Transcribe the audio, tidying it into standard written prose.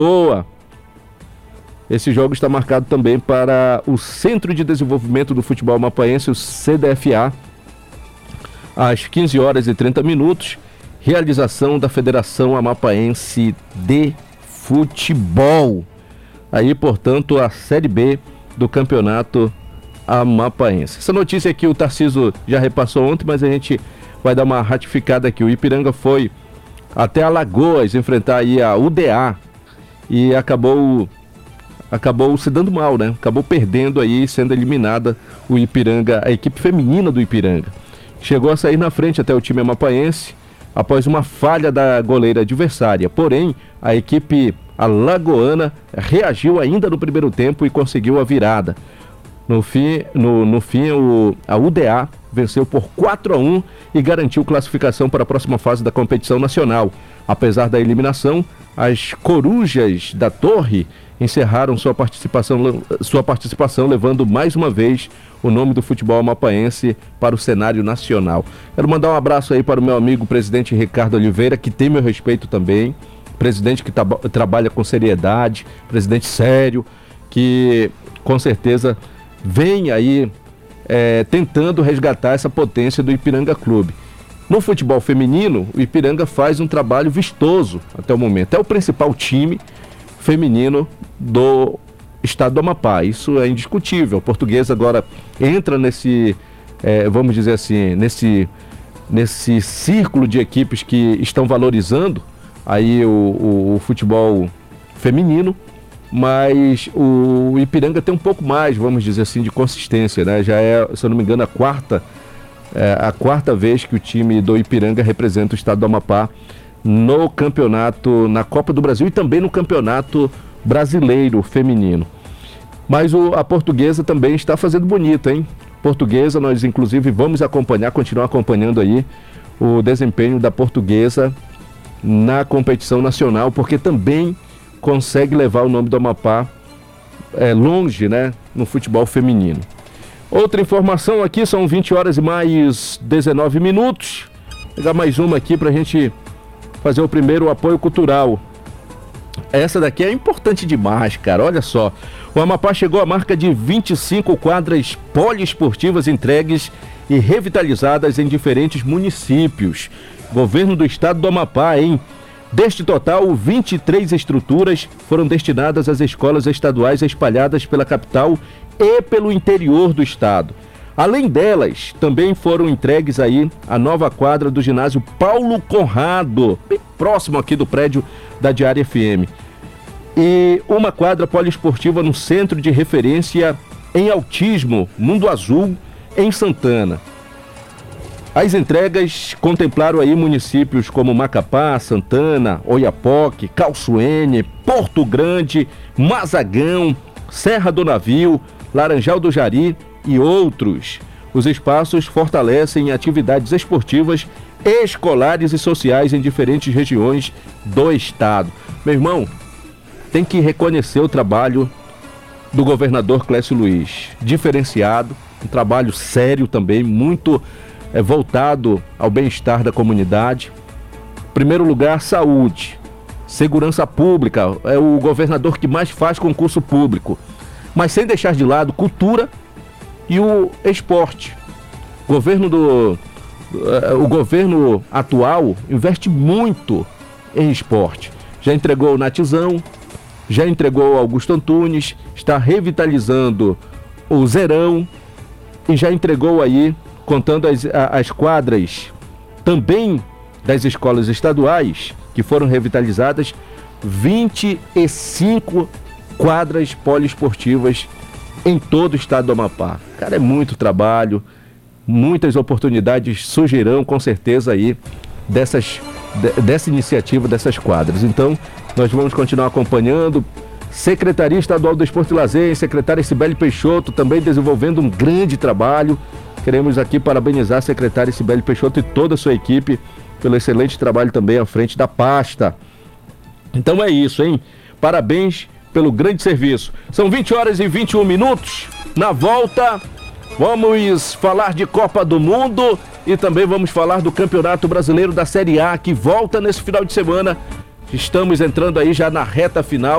Boa. Esse jogo está marcado também para o Centro de Desenvolvimento do Futebol Amapaense, o CDFA, às 15 horas e 30 minutos, realização da Federação Amapaense de Futebol. Aí, portanto, a Série B do Campeonato Amapaense. Essa notícia aqui o Tarcísio já repassou ontem, mas a gente vai dar uma ratificada aqui. O Ipiranga foi até Alagoas enfrentar aí a UDA e acabou se dando mal, né? Acabou perdendo aí, sendo eliminada o Ipiranga, a equipe feminina do Ipiranga. Chegou a sair na frente até o time amapaense após uma falha da goleira adversária. Porém, a equipe alagoana reagiu ainda no primeiro tempo e conseguiu a virada. No fim, a UDA venceu por 4-1 e garantiu classificação para a próxima fase da competição nacional. Apesar da eliminação, as Corujas da Torre encerraram sua participação, levando mais uma vez o nome do futebol amapaense para o cenário nacional. Quero mandar um abraço aí para o meu amigo presidente Ricardo Oliveira, que tem meu respeito também, presidente que trabalha com seriedade, presidente sério, que com certeza vem aí tentando resgatar essa potência do Ipiranga Clube. No futebol feminino, o Ipiranga faz um trabalho vistoso até o momento. É o principal time feminino do estado do Amapá. Isso é indiscutível. A Portuguesa agora entra nesse, vamos dizer assim, nesse círculo de equipes que estão valorizando aí o futebol feminino, mas o Ipiranga tem um pouco mais, vamos dizer assim, de consistência, né? Já é, se eu não me engano, a quarta vez que o time do Ipiranga representa o estado do Amapá no campeonato, na Copa do Brasil e também no campeonato brasileiro feminino. Mas a Portuguesa também está fazendo bonito, hein? Portuguesa, nós inclusive vamos continuar acompanhando aí o desempenho da Portuguesa na competição nacional, porque também consegue levar o nome do Amapá longe, né, no futebol feminino. Outra informação aqui, são 20 horas e mais 19 minutos. Vou pegar mais uma aqui para a gente fazer o primeiro apoio cultural. Essa daqui é importante demais, cara, olha só. O Amapá chegou à marca de 25 quadras poliesportivas entregues e revitalizadas em diferentes municípios. Governo do estado do Amapá, hein? Deste total, 23 estruturas foram destinadas às escolas estaduais espalhadas pela capital e pelo interior do estado. Além delas, também foram entregues aí a nova quadra do ginásio Paulo Conrado, bem próximo aqui do prédio da Diária FM. E uma quadra poliesportiva no Centro de Referência em Autismo Mundo Azul, em Santana. As entregas contemplaram aí municípios como Macapá, Santana, Oiapoque, Calçoene, Porto Grande, Mazagão, Serra do Navio, Laranjal do Jari e outros. Os espaços fortalecem atividades esportivas, escolares e sociais em diferentes regiões do estado. Meu irmão, tem que reconhecer o trabalho do governador Clécio Luiz, diferenciado, um trabalho sério também, muito voltado ao bem-estar da comunidade. Em primeiro lugar, saúde, segurança pública, é o governador que mais faz concurso público, mas sem deixar de lado cultura e o esporte. O governo atual investe muito em esporte. Já entregou o Natizão, já entregou o Augusto Antunes, está revitalizando o Zerão e já entregou aí, contando as quadras também das escolas estaduais que foram revitalizadas, 25 quadras poliesportivas em todo o estado do Amapá. Cara, é muito trabalho, muitas oportunidades surgirão com certeza aí dessa iniciativa, dessas quadras. Então, nós vamos continuar acompanhando. Secretaria Estadual do Esporte e Lazer, secretária Cibele Peixoto, também desenvolvendo um grande trabalho. Queremos aqui parabenizar a secretária Cibele Peixoto e toda a sua equipe pelo excelente trabalho também à frente da pasta. Então é isso, hein? Parabéns pelo grande serviço. São 20 horas e 21 minutos. Na volta, vamos falar de Copa do Mundo e também vamos falar do Campeonato Brasileiro da Série A, que volta nesse final de semana. Estamos entrando aí já na reta final.